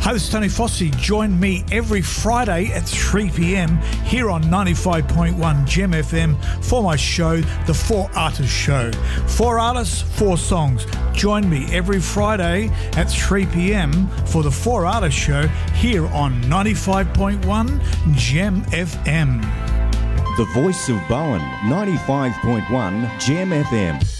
Hi, this is Tony Fossey. Join me every Friday at 3 p.m. here on 95.1 Gem FM for my show, The 4 Artists Show. 4 artists, 4 songs. Join me every Friday at 3 p.m. for The 4 Artists Show here on 95.1 Gem FM. The voice of Bowen, 95.1 Gem FM.